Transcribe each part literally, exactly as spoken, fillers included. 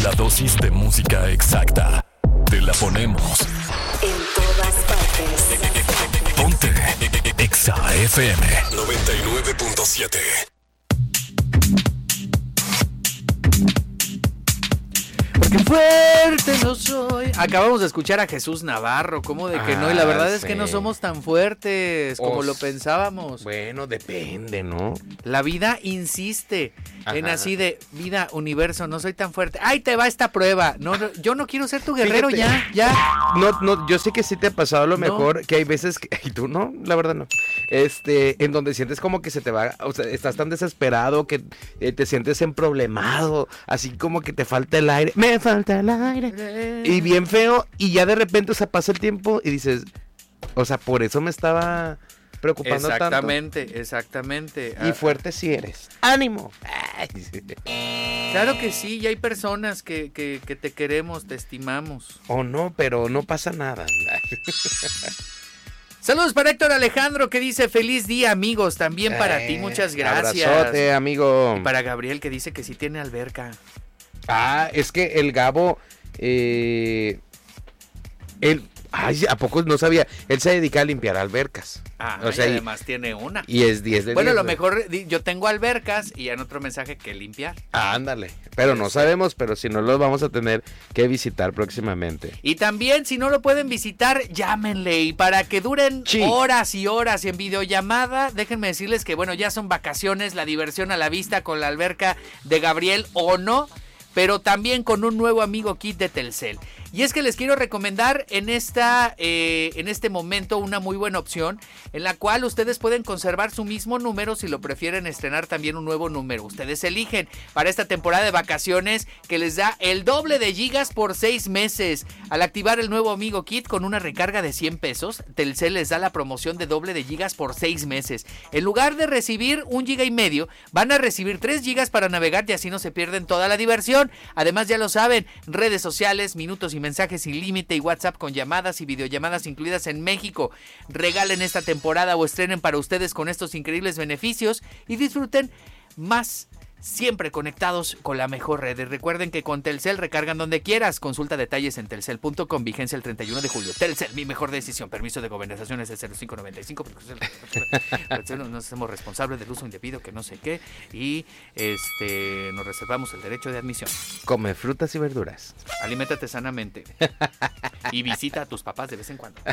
La dosis de música exacta. Te la ponemos. En todas partes. Ponte Exa F M noventa y nueve punto siete. Porque fuerte no soy. Acabamos de escuchar a Jesús Navarro, ¿cómo de que ah, no? Y la verdad sí. es que no somos tan fuertes como Os... lo pensábamos. Bueno, depende, ¿no? La vida insiste Ajá. en así de, vida, universo, no soy tan fuerte. ¡Ay, te va esta prueba! No, no yo no quiero ser tu guerrero. Fíjate, ya, ya. No, no, yo sé que sí te ha pasado lo mejor, no. que hay veces que, y tú no, la verdad no. Este, en donde sientes como que se te va, o sea, estás tan desesperado que eh, te sientes emproblemado, así como que te falta el aire. Me falta el aire. Y bien feo, y ya de repente, o sea, pasa el tiempo y dices, o sea, por eso me estaba preocupando exactamente, tanto. Exactamente, exactamente. Y fuerte si eres. ¡Ánimo! Ay. Claro que sí, ya hay personas que, que, que te queremos, te estimamos. O no, pero no pasa nada. Saludos para Héctor Alejandro que dice feliz día amigos, también para eh, ti, muchas gracias. Abrazote, amigo. Y para Gabriel que dice que sí tiene alberca. Ah, es que el Gabo, eh, él, ay, ¿a poco no sabía? Él se dedica a limpiar albercas. Ah, o sea, y además y, tiene una. Y es diez de Bueno, diez, a lo mejor yo tengo albercas y en otro mensaje que limpiar. Ah, ándale, pero no sabemos, pero si no los vamos a tener que visitar próximamente. Y también, si no lo pueden visitar, llámenle y para que duren sí. horas y horas en videollamada, déjenme decirles que, bueno, ya son vacaciones, la diversión a la vista con la alberca de Gabriel o no, pero también con un nuevo amigo kit de Telcel. Y es que les quiero recomendar en esta eh, en este momento una muy buena opción en la cual ustedes pueden conservar su mismo número si lo prefieren estrenar también un nuevo número. Ustedes eligen para esta temporada de vacaciones que les da el doble de gigas por seis meses. Al activar el nuevo amigo kit con una recarga de cien pesos, Telcel les da la promoción de doble de gigas por seis meses. En lugar de recibir un giga y medio, van a recibir tres gigas para navegar y así no se pierden toda la diversión. Además, ya lo saben, redes sociales, minutos y mensajes sin límite y WhatsApp con llamadas y videollamadas incluidas en México. Regalen esta temporada o estrenen para ustedes con estos increíbles beneficios y disfruten más siempre conectados con la mejor red. Y recuerden que con Telcel recargan donde quieras. Consulta detalles en telcel punto com. Vigencia el treinta y uno de julio. Telcel, mi mejor decisión. Permiso de gobernación es el cero cinco noventa y cinco. Porque no nos hacemos responsables del uso indebido que no sé qué. Y este nos reservamos el derecho de admisión. Come frutas y verduras. Aliméntate sanamente. Y visita a tus papás de vez en cuando.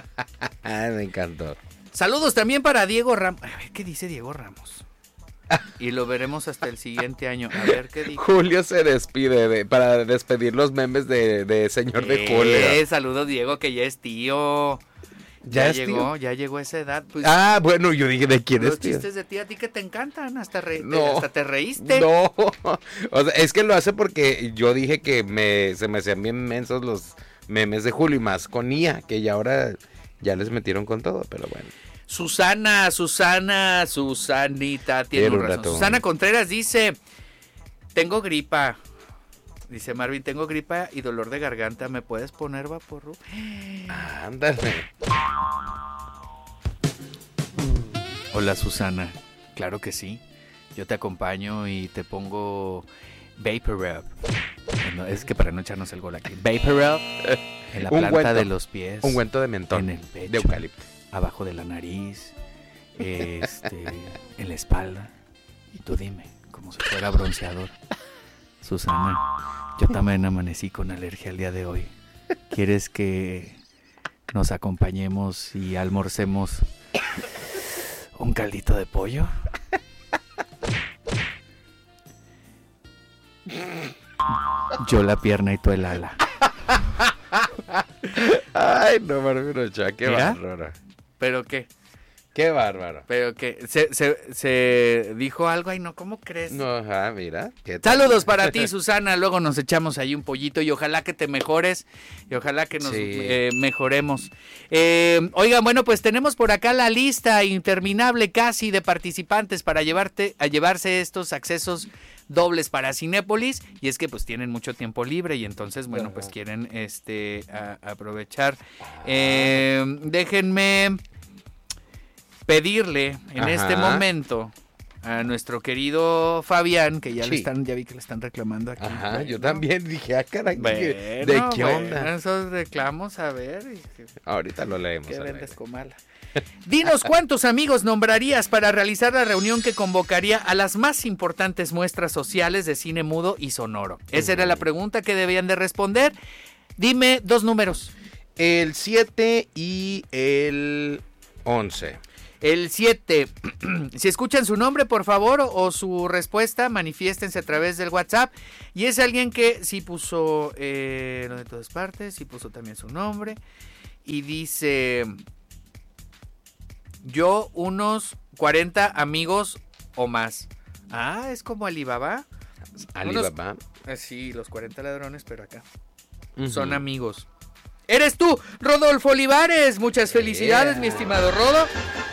Ay, me encantó. Saludos también para Diego Ramos. A ver, ¿qué dice Diego Ramos? Y lo veremos hasta el siguiente año. A ver qué dijo. Julio se despide de, para despedir los memes de, de señor de Julio. Eh, saludos Diego, que ya es tío. Ya, ya llegó, tío? ya llegó a esa edad. Pues, ah, bueno, yo dije, ¿de quién es tío? Los chistes de ti a ti que te encantan, hasta, re, no, te, hasta te reíste. No, o sea, es que lo hace porque yo dije que me se me hacían bien mensos los memes de Julio y más con I A, que ya ahora ya les metieron con todo, pero bueno. Susana, Susana, Susanita, tiene un razón. Susana Contreras dice, tengo gripa. Dice Marvin, tengo gripa y dolor de garganta, ¿me puedes poner vaporru? Ándale. Hola Susana, claro que sí. Yo te acompaño y te pongo Vapor Rub. No, es que para no echarnos el gol aquí. Vapor Rub en la un planta güento, de los pies. Un ungüento de mentón. En el pecho. De eucalipto. Abajo de la nariz, este, en la espalda. Y tú dime, como si fuera bronceador. Susana, yo también amanecí con alergia el día de hoy. ¿Quieres que nos acompañemos y almorcemos un caldito de pollo? Yo la pierna y tú el ala. Ay, no, Marvin, qué bárbaro. ¿Pero qué? Qué bárbaro. Pero que se, se, se dijo algo, ay no, ¿cómo crees? No, ajá, mira. Saludos para ti, Susana, luego nos echamos ahí un pollito y ojalá que te mejores y ojalá que nos sí. eh, mejoremos. Eh, oigan, bueno, pues tenemos por acá la lista interminable casi de participantes para llevarte a llevarse estos accesos dobles para Cinépolis, y es que pues tienen mucho tiempo libre y entonces bueno pues quieren este a, aprovechar. Eh, déjenme pedirle en Ajá. este momento a nuestro querido Fabián, que ya Sí. le están, ya vi que le están reclamando aquí. Ajá, Bueno, yo también dije, ah, caray, Bueno, ¿de qué bueno, onda? esos reclamos, a ver. Ahorita lo leemos. ¿Qué a vendes ver. comala? Dinos cuántos amigos nombrarías para realizar la reunión que convocaría a las más importantes muestras sociales de cine mudo y sonoro. Esa era la pregunta que debían de responder. Dime dos números. El siete y el once. El siete. Si escuchan su nombre, por favor, o, o su respuesta, manifiéstense a través del WhatsApp. Y es alguien que sí puso eh, lo de todas partes, sí puso también su nombre. Y dice... Yo unos cuarenta amigos o más. Ah, es como Alibaba. Alibaba. Eh, sí, los cuarenta ladrones, pero acá. Ujú. Son amigos. ¡Eres tú, Rodolfo Olivares! Muchas felicidades, Yeah. mi estimado Rodo.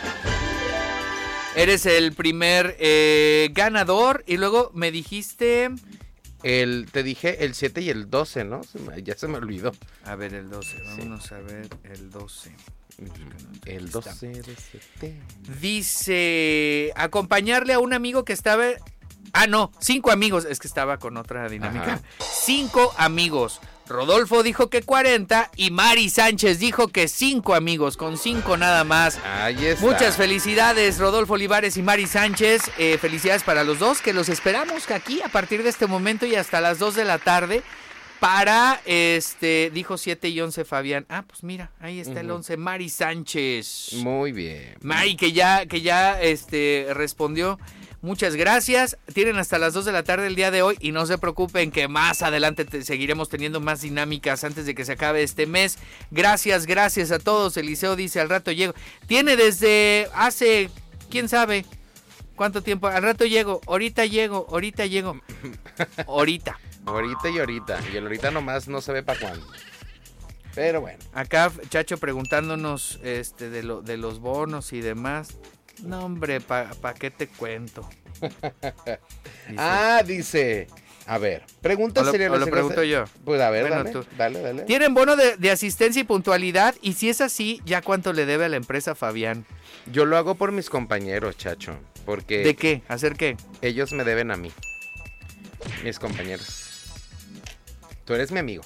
Eres el primer eh, ganador. Y luego me dijiste... El, te dije el siete y el doce, ¿no? Se me- ya se me olvidó. A ver, el doce. Vámonos a ver el doce. El Aquí doce está. de septiembre. Dice, acompañarle a un amigo que estaba... Ah, no, cinco amigos. Es que estaba con otra dinámica. Ajá. Cinco amigos. Rodolfo dijo que cuarenta y Mari Sánchez dijo que cinco amigos, con cinco nada más. Ahí está. Muchas felicidades, Rodolfo Olivares y Mari Sánchez. Eh, felicidades para los dos, que los esperamos aquí a partir de este momento y hasta las dos de la tarde. Para, este, dijo siete y once Fabián. Ah, pues mira, ahí está el Ujú. once, Mari Sánchez. Muy bien. Mari, que ya, que ya este, respondió. Muchas gracias. Tienen hasta las dos de la tarde el día de hoy y no se preocupen que más adelante te seguiremos teniendo más dinámicas antes de que se acabe este mes. Gracias, gracias a todos. Eliseo dice, al rato llego. Tiene desde hace, quién sabe cuánto tiempo. Al rato llego, ahorita llego, ahorita llego. Ahorita. Ahorita y ahorita. Y el ahorita nomás no se ve para cuándo. Pero bueno. Acá Chacho preguntándonos este de lo de los bonos y demás. No, hombre, ¿pa, pa qué te cuento? Dice. Ah, dice. A ver, pregunta O lo- sería o lo pregunto yo. Pues a ver, Bueno, dale, tú. dale, dale. ¿Tienen bono de, de asistencia y puntualidad? Y si es así, ¿ya cuánto le debe a la empresa Fabián? Yo lo hago por mis compañeros, Chacho. Porque ¿De qué? ¿Hacer qué? ellos me deben a mí. Mis compañeros. Tú eres mi amigo.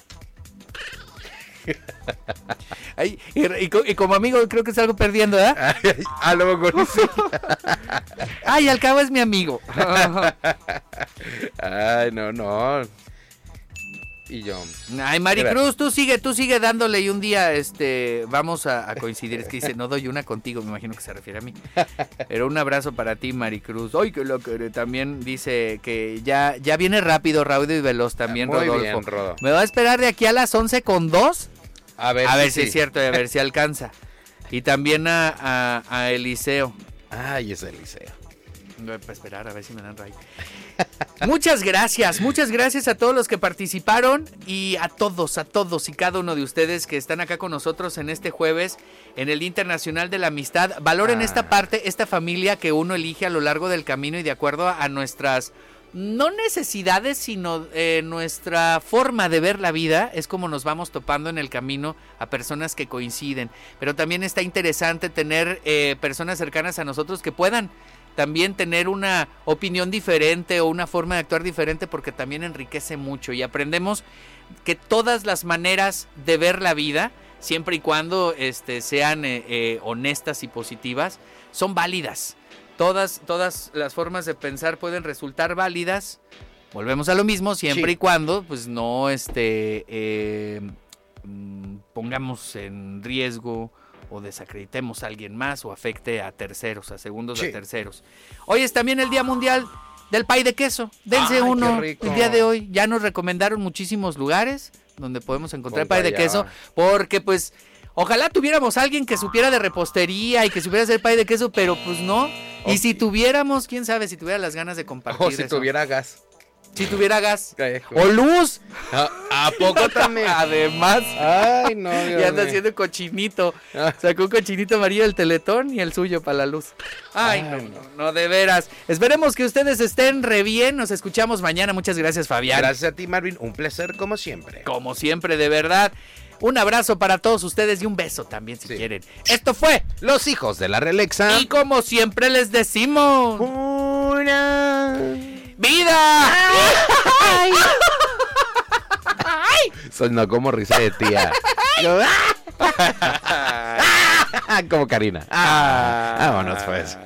Ay, y, y co- y como amigo creo que salgo perdiendo, ¿verdad? Ay, a lo mejor sí. Ay, al cabo es mi amigo. Ay, no, no. Y yo. Ay, Maricruz, tú sigue, tú sigue dándole y un día este vamos a, a coincidir. Es que dice, no doy una contigo, me imagino que se refiere a mí. Pero un abrazo para ti, Maricruz. Ay, que lo que también dice que ya, ya viene rápido, rápido y veloz también, Muy Rodolfo. bien, Rodo. ¿Me va a esperar de aquí a las once con dos? A ver, A ver sí, si es cierto y a ver si alcanza. Y también a, a, a Eliseo. Ay, es Eliseo. Para esperar a ver si me dan ray. Muchas gracias, muchas gracias a todos los que participaron y a todos, a todos y cada uno de ustedes que están acá con nosotros en este jueves en el Día Internacional de la Amistad. Valoren Ah. esta parte, esta familia que uno elige a lo largo del camino y de acuerdo a nuestras, no necesidades, sino eh, nuestra forma de ver la vida, es como nos vamos topando en el camino a personas que coinciden. Pero también está interesante tener eh, personas cercanas a nosotros que puedan también tener una opinión diferente o una forma de actuar diferente, porque también enriquece mucho y aprendemos que todas las maneras de ver la vida, siempre y cuando este, sean eh, eh, honestas y positivas, son válidas. Todas, todas las formas de pensar pueden resultar válidas. Volvemos a lo mismo, siempre Sí. y cuando pues no este, eh, pongamos en riesgo o desacreditemos a alguien más o afecte a terceros, a segundos Sí. a terceros. Hoy es también el Día Mundial del Pay de Queso. Dense Ay, qué uno rico. el día de hoy. Ya nos recomendaron muchísimos lugares donde podemos encontrar Con pay de guayaba. queso, porque pues ojalá tuviéramos a alguien que supiera de repostería y que supiera hacer pay de queso, pero pues no. Y O- si tuviéramos, quién sabe, si tuviera las ganas de compartir O si eso. tuviera gas. Si tuviera gas. Ay, O luz. ¿A, ¿A poco también? Además. Ay, no, Dios Y anda mío. haciendo cochinito. Ah. Sacó un cochinito amarillo del Teletón y el suyo para la luz. Ay, Ay, no, no. no, no, de veras. Esperemos que ustedes estén re bien. Nos escuchamos mañana. Muchas gracias, Fabián. Gracias a ti, Marvin. Un placer como siempre. Como siempre, de verdad. Un abrazo para todos ustedes y un beso también si Sí. quieren. Esto fue Los hijos de la Realexa. y como siempre les decimos. Muy una vida. Ay. Sonó como risa de tía. Como Karina. Ah, vámonos pues.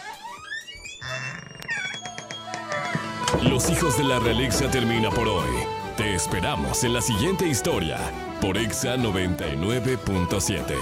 Los hijos de la Realexia termina por hoy. Te esperamos en la siguiente historia por Exa noventa y nueve punto siete.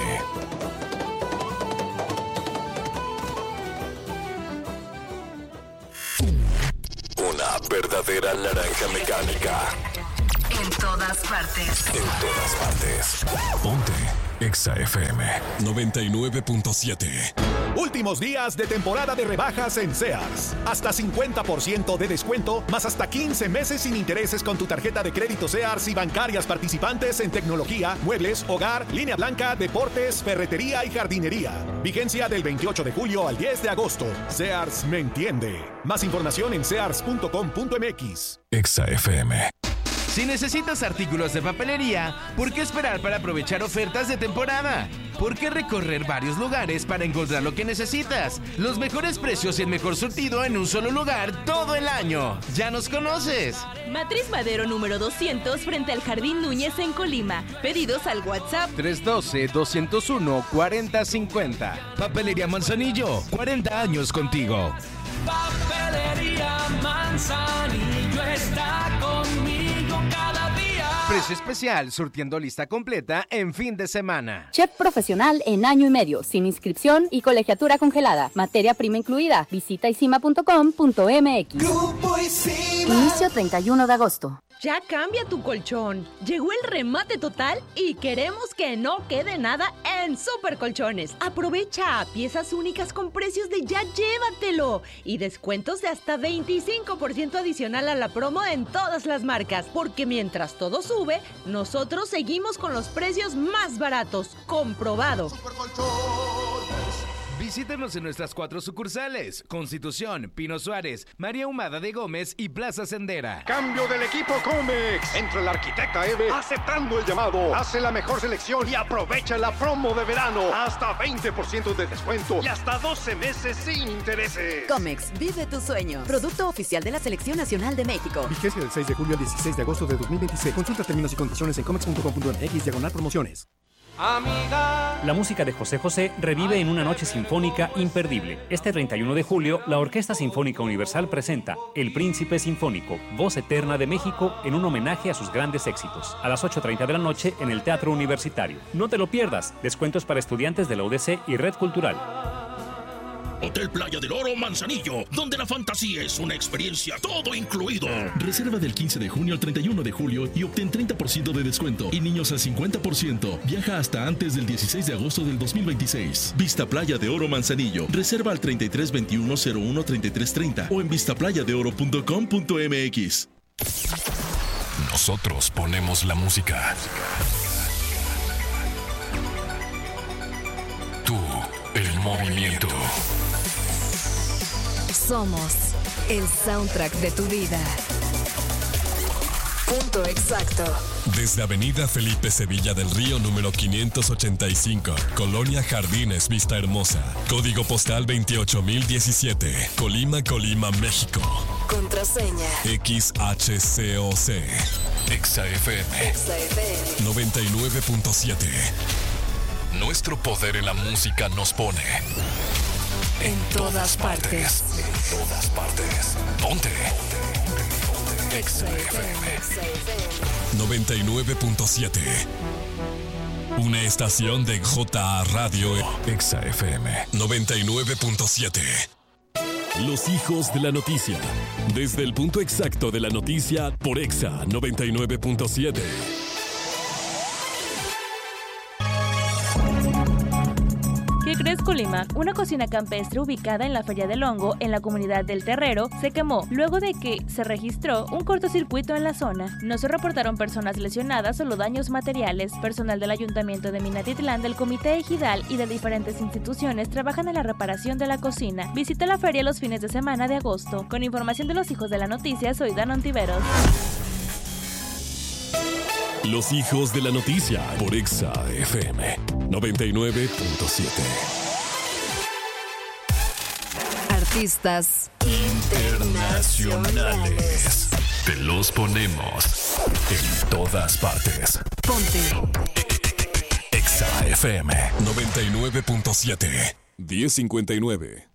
Una verdadera naranja mecánica. En todas partes. En todas partes. Ponte Exa F M noventa y nueve punto siete. Últimos días de temporada de rebajas en Sears. Hasta cincuenta por ciento de descuento, más hasta quince meses sin intereses con tu tarjeta de crédito Sears y bancarias participantes en tecnología, muebles, hogar, línea blanca, deportes, ferretería y jardinería. Vigencia del veintiocho de julio al diez de agosto. Sears me entiende. Más información en sears punto com punto m x. Exa F M. Si necesitas artículos de papelería, ¿por qué esperar para aprovechar ofertas de temporada? ¿Por qué recorrer varios lugares para encontrar lo que necesitas? Los mejores precios y el mejor surtido en un solo lugar todo el año. ¿Ya nos conoces? Matriz Madero número doscientos frente al Jardín Núñez en Colima. Pedidos al WhatsApp tres uno dos, dos cero uno, cuatro cero cinco cero. Papelería Manzanillo, cuarenta años contigo. Papelería Manzanillo está conmigo cada día. Precio especial, surtiendo lista completa en fin de semana. Chef profesional en año y medio, sin inscripción y colegiatura congelada. Materia prima incluida. Visita isima punto com punto m x. Grupo Isima. Inicio treinta y uno de agosto. Ya cambia tu colchón. Llegó el remate total y queremos que no quede nada en Super Colchones. Aprovecha piezas únicas con precios de ya llévatelo y descuentos de hasta veinticinco por ciento adicional a la promo en todas las marcas. Porque mientras todo sube, nosotros seguimos con los precios más baratos. Comprobado. Super Colchones. Visítenos en nuestras cuatro sucursales: Constitución, Pino Suárez, María Humada de Gómez y Plaza Sendera. Cambio del equipo Comex. Entra la arquitecta Eve aceptando el llamado. Hace la mejor selección y aprovecha la promo de verano. Hasta veinte por ciento de descuento y hasta doce meses sin intereses. Comex, vive tu sueño. Producto oficial de la Selección Nacional de México. Vigencia del seis de julio al dieciséis de agosto de dos mil veintiséis. Consulta términos y condiciones en comex punto com punto m x diagonal promociones. Amiga. La música de José José revive en una noche sinfónica imperdible. Este treinta y uno de julio, la Orquesta Sinfónica Universal presenta El Príncipe Sinfónico, voz eterna de México, en un homenaje a sus grandes éxitos. A las ocho treinta de la noche en el Teatro Universitario. No te lo pierdas. Descuentos para estudiantes de la U D C y Red Cultural. Hotel Playa del Oro Manzanillo, donde la fantasía es una experiencia, todo incluido. Reserva del quince de junio al treinta y uno de julio y obtén treinta por ciento de descuento y niños al cincuenta por ciento. Viaja hasta antes del dieciséis de agosto del dos mil veintiséis. Vista Playa de Oro Manzanillo. Reserva al treinta y tres veintiuno cero uno treinta y tres treinta o en vista playa de oro punto com punto m x. Nosotros ponemos la música. Tú, el movimiento. Somos el soundtrack de tu vida. Punto exacto. Desde Avenida Felipe Sevilla del Río número quinientos ochenta y cinco, Colonia Jardines, Vista Hermosa. Código postal veintiocho mil diecisiete, Colima, Colima, México. Contraseña X H C O C. Exa F M. Exa F M noventa y nueve punto siete. Nuestro poder en la música nos pone en, en todas, todas partes. partes. En todas partes. Ponte. Exa F M noventa y nueve punto siete. Una estación de J A Radio. Exa F M noventa y nueve punto siete. Los hijos de la noticia. Desde el punto exacto de la noticia por Exa noventa y nueve punto siete. ¿Qué crees, Colima? Una cocina campestre ubicada en la Feria del Hongo, en la comunidad del Terrero, se quemó luego de que se registró un cortocircuito en la zona. No se reportaron personas lesionadas, solo daños materiales. Personal del Ayuntamiento de Minatitlán, del Comité Ejidal y de diferentes instituciones trabajan en la reparación de la cocina. Visita la feria los fines de semana de agosto. Con información de los hijos de la noticia, soy Dan Ontiveros. Los hijos de la noticia por Exa F M noventa y nueve punto siete. Artistas internacionales. nacionales. Te los ponemos en todas partes. Ponte. Exa F M noventa y nueve punto siete. diez cincuenta y nueve.